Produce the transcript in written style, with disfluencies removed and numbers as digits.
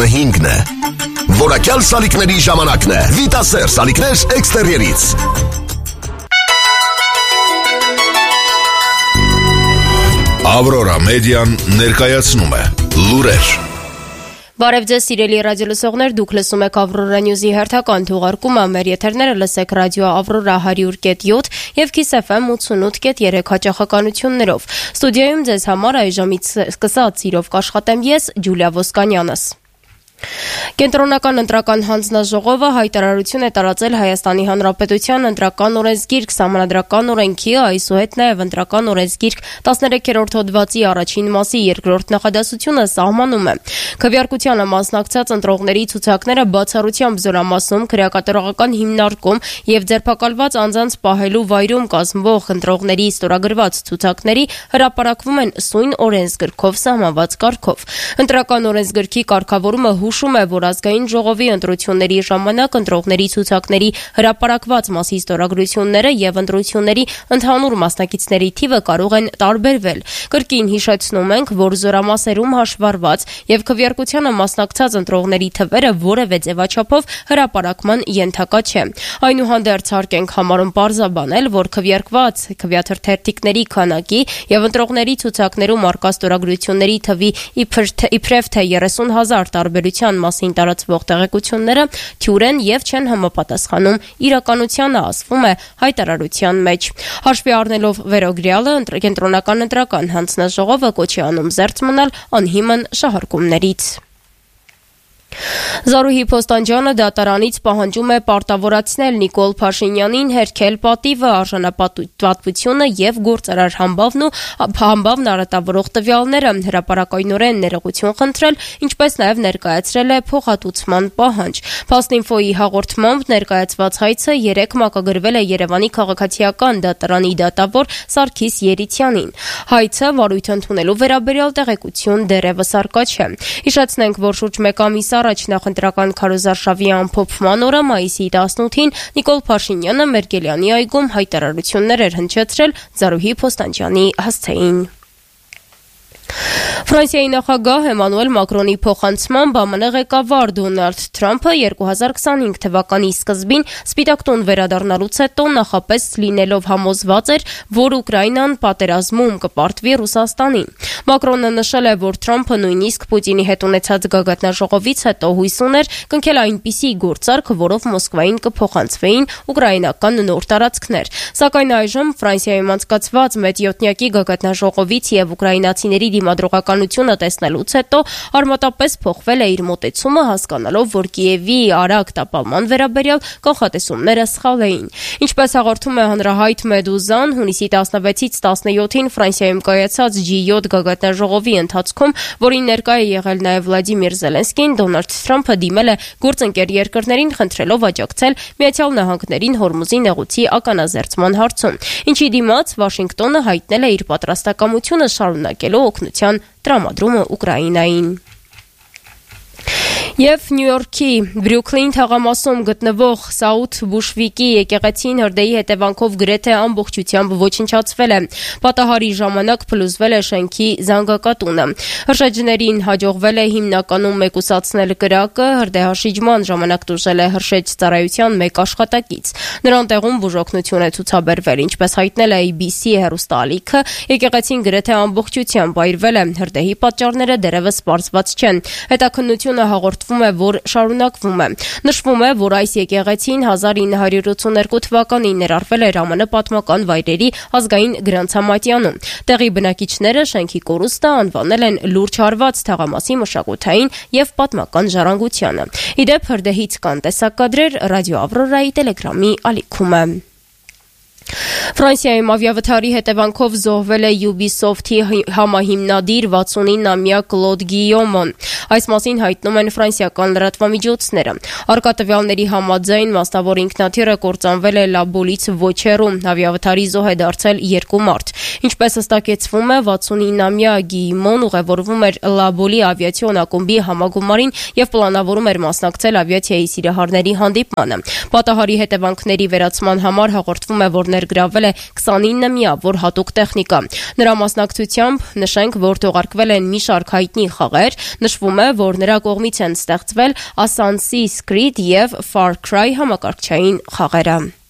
5-ն է։ Որակյալ սալիկների ժամանակն է։ Վիտասեր սալիկներ էքստերիերից։ Ավրորա մեդիան ներկայացնում է լուրեր։ Բարև ձեզ սիրելի ռադիոլսողներ, դուք լսում եք Ավրորա Նյուզի հերթական թողարկումը, մեր եթերները լսեք ռադիո Ավրորա 100.7 եւ Kiss FM 88.3 հաճախականություններով։ Ստուդիայում ձեզ համար այժմից սկսած սիրով կաշխատեմ ես, Ջուլիա Ոսկանյանս։ Կենտրոնական ընտրական հանձնաժողովը հայտարարություն է տարածել Հայաստանի Հանրապետության ընտրական օրենսգիրք սահմանադրական օրենքի, այսուհետ նաև ընտրական օրենսգիրք 13-րդ հոդվածի առաջին մասի 2-րդ նախադասությունը սահմանում է։ Քվեարկությանը մասնակցած ընտրողների ցուցակները բացառությամբ զորամասում, քրեակատարողական հիմնարկում եւ ձերբակալված անձանց պահելու վայրում կազմվող ընտրողների ստորագրված ցուցակների հրապարակվում են սույն օրենսգրքով սահմանված կարգով։ Ընտրական օրենսգրքի կարգավորումը հուշում է, որ ազգային ժողովի ընտրությունների ժամանակ ընտրողների ցուցակների հրապարակված մասի ստորագրությունները եւ ընտրությունների ընդհանուր մասնակիցների թիվը կարող են տարբերվել։ Կրկին հիշեցնում ենք, որ զորամասերում հաշվառված եւ քվեարկությանը մասնակցած ընտրողների թվերը որևէ ձևաչափով հրապարակման ենթակա չէ։ Այնուհանդերձ հարկ ենք համարում պարզաբանել, որ քվեարկված քվեաթերթիկների քանակի եւ ընտրողների ցուցակներում առկա ստորագրությունների թվի իբրև թե 30,000 տարբերության մասին տարածվող տեղեկությունները թյուր են եւ չեն համապատասխանում իրականությանը, ասվում է հայտարարության մեջ։ Հաշվի առնելով վերոգրյալը, կենտրոնական ընտրական հանձնաժողովը կոչ է անում զերծ մնալ անհիմն շահարկումներից։ Զարուհի Փոստանջյանը դատարանից պահանջում է պարտավորացնել Նիկոլ Փաշինյանին հերքել պատիվը, արժանապատվությունը եւ գործարար համբավն արատավորող տվյալները, հրապարակայնորեն ներողություն խնդրել, ինչպես նաեւ ներկայացրել է փոխհատուցման պահանջ։ Փաստինֆոյի հաղորդմամբ ներկայացված հայցը 3 մակագրվել է Երևանի քաղաքացիական դատարանի դատավոր Սարգիս Երիցյանին։ Հայցը վարույթ ընդունելու վերաբերյալ տեղեկություն դեռևս առկա չէ։ Հիշեցնենք, որ շուրջ 1 ամիս առաջ նախընտրական քարոզարշավի ամփոփման օրը մայիսի 18-ին Նիկոլ Փաշինյանը Մերկելյանի այգում հայտարարություններ էր հնչեցրել Զարուհի Փոստանջյանի հասցեին։ Ֆրանսիայի նախագահ Էմանուել Մակրոնի փոխանցմամբ ԱՄՆ ղեկավար Դոնալդ Թրամփը 2025 թվականի սկզբին Սպիտակ տուն վերադառնալուց հետո նախապես լինելով համոզված էր, որ Ուկրաինան պատերազմում կպարտվի Ռուսաստանին։ Մակրոնը նշել է, որ Թրամփը նույնիսկ Պուտինի հետ ունեցած գագաթնաժողովից հետո հույս ուներ կնքել այնպիսի գործարք, որով Մոսկվային կփոխանցվեին ուկրաինական նոր տարածքներ։ Սակայն այժմ Ֆրանսիայում անցկացված մեծ գագաթնաժողովից եւ ուկրաինացիների դիմադրողականությունը տեսնելուց հետո արմատապես փոխվել է իր մոտեցումը, հասկանալով, որ Կիևի արագ տապալման վերաբերյալ կանխատեսումները սխալ էին։ Ինչպես հաղորդում է հանրահայտ Մեդուզան, հունիսի 16-ից 17-ին Ֆրանսիայում կայացած G7 գագաթնաժողովի ընթացքում, որին ներկա է եղել նաև Վլադիմիր Զելենսկին, Դոնալդ Թրամփը դիմել է գործընկեր երկրներին, խնդրելով աջակցել Միացյալ Նահանգներին Հորմուզի նեղուցի ականազերծման հարցում։ Ինչի դիմաց Վաշինգտոնը հայտնել է իր պատրաստակամությունը շարունակելու օգնության տրամադրումը Ուկրաինային։ Եվ Նյու Յորքի Բրյուքլին թաղամասում գտնվող Սաութ Բուշվիկի եկեղեցին հրդեհի հետևանքով գրեթե ամբողջությամբ ոչնչացվել է։ Պատահարի ժամանակ փլուզվել է շենքի զանգակատունը։ Հրշեջներին հաջողվել է հիմնականում մեկուսացնել կրակը, հրդեհաշիջման ժամանակ տուժել է հրշեջ ծառայության մեկ աշխատակից։ Նրան տեղում բուժօգնություն է ցուցաբերվել, ինչպես հայտնել է ABC հեռուստաալիքը, եկեղեցին գրեթե ամբողջությամբ այրվել է։ Հրդեհի պատճառները դեռևս պարզված չեն։ Հետաքննությունը հաղորդվում է, որ շարունակվում է։ Նշվում է, որ այս եկեղեցին 1982 թվականին ներառվել էր ԱՄՆ պատմական վայրերի ազգային գրանցամատյանում։ Տեղի բնակիչները շենքի կորուստը անվանել են լուրջ հարված թաղամասի մշակութային եւ պատմական ժառանգությանը։ Իդեպ հրդեհից կան տեսակադրեր ռադիո Ավրորայի տելեգրամի ալիքում է։ Ֆրանսիայում ավիավթարի հետևանքով զոհվել է Ubisoft-ի համահիմնադիր 69-ամյա Կլոդ Գիյոմոն։ Այս մասին հայտնում են ֆրանսիական լրատվամիջոցները։ Առկա տվյալների համաձայն մասնավոր ինքնաթիռը կործանվել է Լաբոլից ոչ հեռու։ Ավիավթարի զոհ է դարձել 2 մարդ։ Ինչպես հստակեցվում է, 69-ամյա Գիյոմոն ուղևորվում էր Լաբոլի ավիացիոն ակումբի համագումարին եւ պլանավորում էր մասնակցել ավիացիայի սիրահարների հանդիպմանը։ Պատահարի հետևանքների վերացման համար հաղորդվում է, որ ներգրավվել է 29 միավոր հատուկ տեխնիկա։ Նրա մասնակցությամբ նշենք, որ թողարկվել են մի շարք հայտնի խաղեր, նշվում է, որ նրա կողմից են ստեղծվել Assassin's Creed և Far Cry համակարգչային խաղերը։